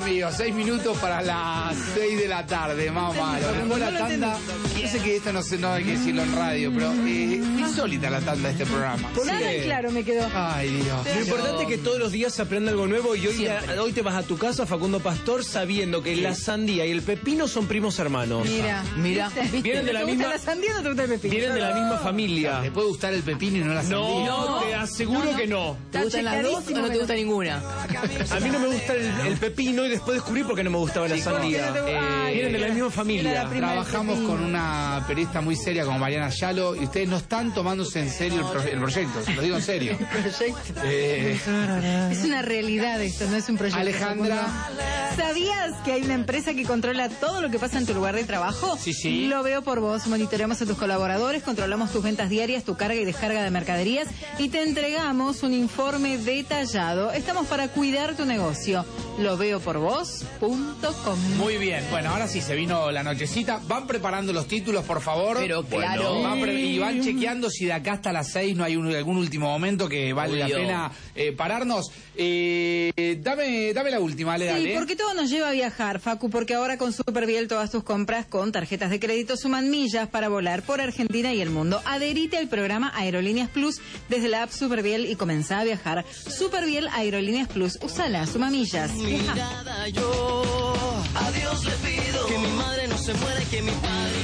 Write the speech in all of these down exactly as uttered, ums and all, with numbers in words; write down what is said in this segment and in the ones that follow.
mío, seis minutos para las seis de la tarde, mamá. Lo la tanda. Yo sé que esto no, se, no hay que decirlo en radio, pero eh, insólita la tanda de este programa. Nada sí. Claro me quedó. Ay, Dios. Lo importante es que todos los días se aprenda algo nuevo y hoy, a, hoy te vas a tu casa, Facundo Pastor, sabiendo que sí. la sandía y el pepino son primos hermanos. Mira, mira. ¿viste? Vienen de la ¿Te misma. gusta la sandía o no te gusta el pepino? Vienen de la misma familia. ¿Te puede gustar el pepino y no la sandía? No, No. te aseguro No, no. que no. ¿Te gustan las dos o no te gusta ninguna? A mí no me gusta el, el pepino y después descubrí por qué no me gustaba la sandía. Eh, Vienen de la misma familia. Trabajamos con una periodista muy seria como Mariana Yalo y ustedes no están tomándose en serio el, pro, el proyecto, lo digo en serio. Proyecto. Eh, Es una realidad esto, no es un proyecto. Alejandra. ¿Sabías que hay una empresa que controla todo lo que pasa en tu lugar de trabajo? Sí, sí. Lo veo por vos. Monitoreamos a tus colaboradores, controlamos tus ventas diarias, tu carga y descarga de mercaderías y te entregamos un informe detallado. Estamos para cuidar tu negocio. Lo veo por vos punto com. Muy bien, bueno, ahora sí se vino la nochecita. Van preparando los títulos, por favor. Pero claro. Bueno, van pre- y van chequeando si de acá hasta las seis no hay un, algún último momento que vale Obvio. la pena eh, pararnos. Eh, dame, dame la última, dale, Sí, dale. porque todo nos lleva a viajar, Facu, porque ahora con Superviel todas tus compras con tarjetas de crédito suman millas para volar por Argentina y el mundo. Adherite al programa Aerolíneas Plus desde la app Superviel y comenzá a viajar. Superviel Aerolíneas Plus, úsala, suma millas. Mirada, yo a Dios le pido que mi madre no se muera y que mi padre.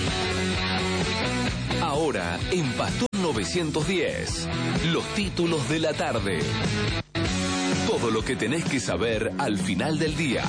Ahora en Pastor novecientos diez, los títulos de la tarde. Todo lo que tenés que saber al final del día.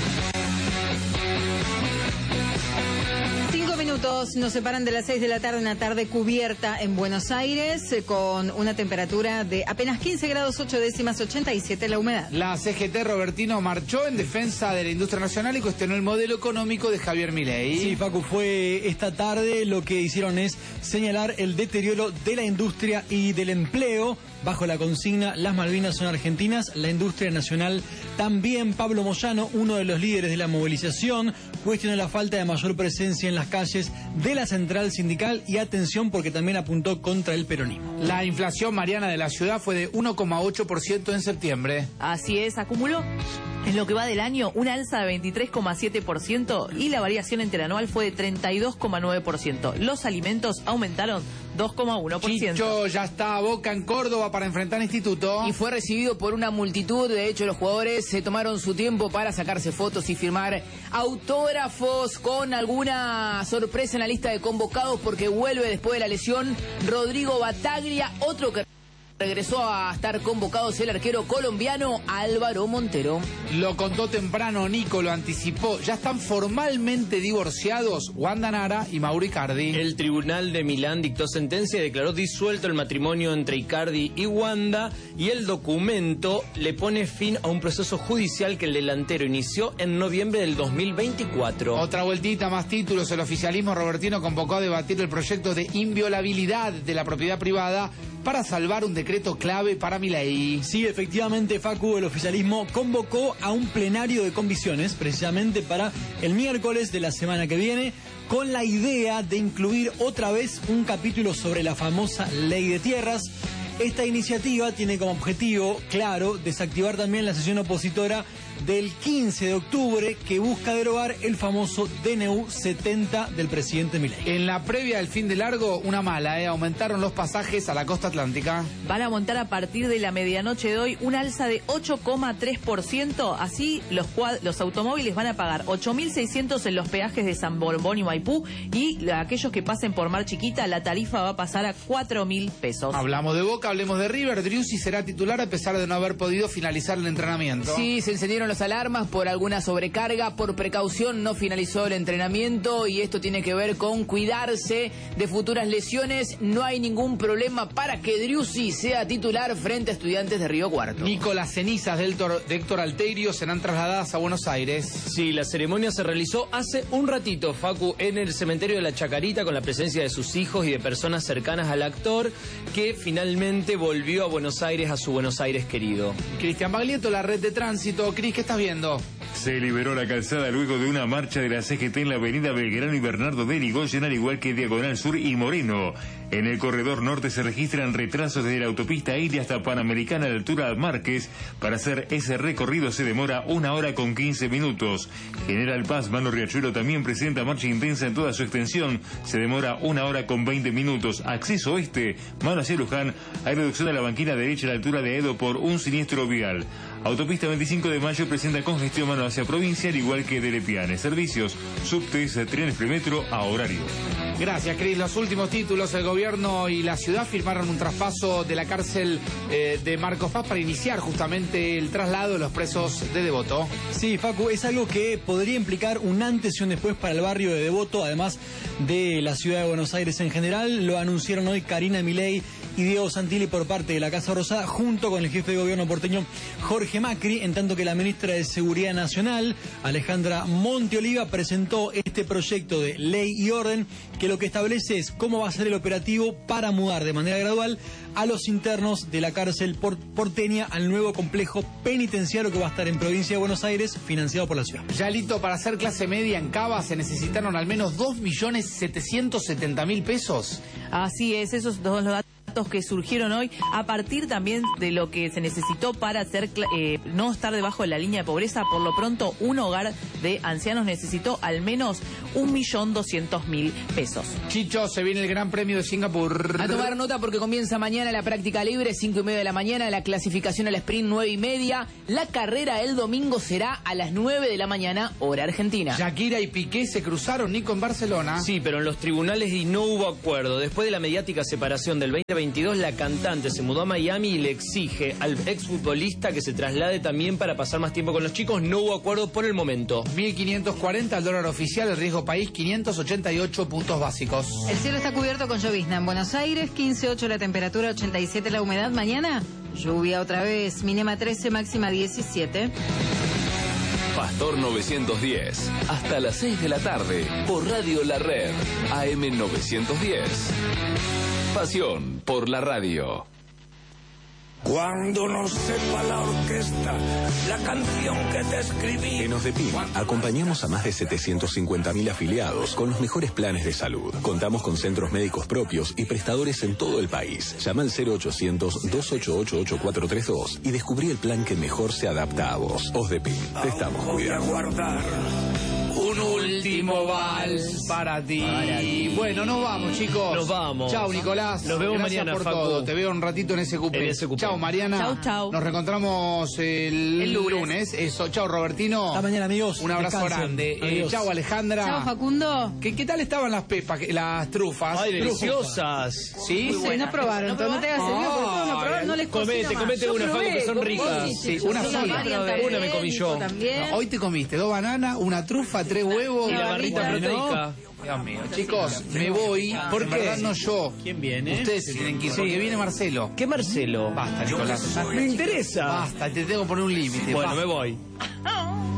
Cinco minutos nos separan de las seis de la tarde, una tarde cubierta en Buenos Aires, eh, con una temperatura de apenas quince grados ocho décimas, ochenta y siete la humedad. La C G T Robertino marchó en defensa de la industria nacional y cuestionó el modelo económico de Javier Milei. Sí, Facu, fue esta tarde lo que hicieron es señalar el deterioro de la industria y del empleo bajo la consigna Las Malvinas son argentinas, la industria nacional también. Pablo Moyano, uno de los líderes de la movilización, cuestionó la falta de mayor presencia en las calles de la central sindical y atención porque también apuntó contra el peronismo. La inflación, Mariana, de la ciudad fue de uno coma ocho por ciento en septiembre. Así es, acumuló en lo que va del año una alza de veintitrés coma siete por ciento y la variación interanual fue de treinta y dos coma nueve por ciento. Los alimentos aumentaron dos coma uno por ciento. Chicho ya está a Boca en Córdoba para enfrentar a Instituto. Y fue recibido por una multitud. De hecho, los jugadores se tomaron su tiempo para sacarse fotos y firmar autógrafos, con alguna sorpresa en la lista de convocados porque vuelve después de la lesión Rodrigo Bataglia, otro que regresó a estar convocado es el arquero colombiano Álvaro Montero. Lo contó temprano Nico, lo anticipó. Ya están formalmente divorciados Wanda Nara y Mauro Icardi. El tribunal de Milán dictó sentencia y declaró disuelto el matrimonio entre Icardi y Wanda, y el documento le pone fin a un proceso judicial que el delantero inició en noviembre del dos mil veinticuatro. Otra vueltita, más títulos. El oficialismo robertino convocó a debatir el proyecto de inviolabilidad de la propiedad privada para salvar un decreto clave para Milei. Sí, efectivamente, Facu, el oficialismo convocó a un plenario de comisiones precisamente para el miércoles de la semana que viene, con la idea de incluir otra vez un capítulo sobre la famosa ley de tierras. Esta iniciativa tiene como objetivo, claro, desactivar también la sesión opositora del quince de octubre, que busca derogar el famoso D N U setenta del presidente Milei. En la previa del fin de largo, una mala, ¿eh? Aumentaron los pasajes a la costa atlántica. Van a montar a partir de la medianoche de hoy un alza de ocho coma tres por ciento. Así los, cuad- los automóviles van a pagar ocho mil seiscientos en los peajes de San Borbón y Maipú, y aquellos que pasen por Mar Chiquita, la tarifa va a pasar a cuatro mil pesos. Hablamos de Boca, hablemos de River. Driussi será titular a pesar de no haber podido finalizar el entrenamiento. Sí, se encendieron las alarmas por alguna sobrecarga. Por precaución no finalizó el entrenamiento, y esto tiene que ver con cuidarse de futuras lesiones. No hay ningún problema para que Driussi sea titular frente a Estudiantes de Río Cuarto. Nico, las cenizas de Héctor, de Héctor Alterio serán trasladadas a Buenos Aires. Sí, la ceremonia se realizó hace un ratito, Facu, en el cementerio de la Chacarita, con la presencia de sus hijos y de personas cercanas al actor, que finalmente volvió a Buenos Aires, a su Buenos Aires querido. Cristian Baglietto, la red de tránsito. Cris, ¿qué estás viendo? Se liberó la calzada luego de una marcha de la C G T en la avenida Belgrano y Bernardo de Irigoyen, al igual que Diagonal Sur y Moreno. En el corredor norte se registran retrasos desde la autopista Ilia hasta Panamericana a la altura de Márquez. Para hacer ese recorrido se demora una hora con quince minutos. General Paz, Mano Riachuelo también presenta marcha intensa en toda su extensión. Se demora una hora con veinte minutos. Acceso oeste, Mano hacia Luján, hay reducción a la banquina derecha a la altura de Edo por un siniestro vial. Autopista veinticinco de mayo presenta congestión mano hacia provincia, al igual que de Lepiane. Servicios, subtes, trenes premetro a horario. Gracias, Cris. Los últimos títulos, el gobierno y la ciudad firmaron un traspaso de la cárcel eh, de Marcos Paz para iniciar justamente el traslado de los presos de Devoto. Sí, Facu, es algo que podría implicar un antes y un después para el barrio de Devoto, además de la ciudad de Buenos Aires en general. Lo anunciaron hoy Karina Milei y Diego Santilli por parte de la Casa Rosada, junto con el jefe de gobierno porteño Jorge Macri, en tanto que la ministra de Seguridad Nacional, Alejandra Monteoliva, presentó este proyecto de ley y orden que lo que establece es cómo va a ser el operativo para mudar de manera gradual a los internos de la cárcel porteña al nuevo complejo penitenciario que va a estar en provincia de Buenos Aires, financiado por la ciudad. Ya, Lito, para hacer clase media en Cava se necesitaron al menos dos millones setecientos setenta mil pesos. Así es, esos dos los datos que surgieron hoy a partir también de lo que se necesitó para hacer eh, no estar debajo de la línea de pobreza. Por lo pronto, un hogar de ancianos necesitó al menos un millón doscientos mil pesos. Chicho, se viene el Gran Premio de Singapur. A tomar nota porque comienza mañana la práctica libre, cinco y media de la mañana, la clasificación al sprint nueve y media. La carrera el domingo será a las nueve de la mañana, hora argentina. Shakira y Piqué se cruzaron, Nico, en Barcelona. Sí, pero en los tribunales y no hubo acuerdo. Después de la mediática separación del veinte veintidós, la cantante se mudó a Miami y le exige al exfutbolista que se traslade también para pasar más tiempo con los chicos. No hubo acuerdo por el momento. mil quinientos cuarenta el dólar oficial, el riesgo país quinientos ochenta y ocho puntos básicos. El cielo está cubierto con llovizna en Buenos Aires, quince ocho la temperatura, ochenta y siete la humedad. Mañana, lluvia otra vez, mínima trece, máxima diecisiete. Pastor novecientos diez, hasta las seis de la tarde, por Radio La Red, A M novecientos diez. Pasión por la radio. Cuando no sepa la orquesta la canción que te escribí. En Osdepin acompañamos a más de setecientos cincuenta mil afiliados con los mejores planes de salud. Contamos con centros médicos propios y prestadores en todo el país. Llama al cero ochocientos, dos ocho ocho, ocho cuatro tres dos y descubrí el plan que mejor se adapta a vos. Osdepin, te estamos cuidando. Voy a guardar un último vals para ti. para ti. Bueno, nos vamos, chicos. Nos vamos. Chau, Nicolás. Nos vemos Gracias mañana, por Facu. todo. Te veo un ratito en ese cupé. En ese cupé. Chau, Mariana. Chau, chau. Nos reencontramos el, El lunes. lunes. Eso. Chau, Robertino. Hasta mañana, amigos. Un abrazo Descansen. grande. Eh, Adiós. chau, Alejandra. Chao, Facundo. ¿Qué, ¿Qué tal estaban las pepas, las trufas? Ay, Trufas. deliciosas. ¿Sí? Sí, no probaron, entonces no te hagas el vivo, porque todos no probaron, no les Comete, cocina más. comete Yo una, Facu, probé, que son vos ricas. sí, Sí, yo una soy sola. Marian Una también, me comí yo. Nico también. Hoy te comiste dos bananas, una trufa, tres huevos. Y la barrita Bueno. proteica. Dios mío, chicos, me voy. ¿Por En qué? verdad no yo. ¿Quién viene? Ustedes se tienen que ir, Sí. porque viene Marcelo. ¿Qué Marcelo? Basta, Nicolás. Me interesa. Basta, te tengo que poner un límite. Bueno, basta. me voy.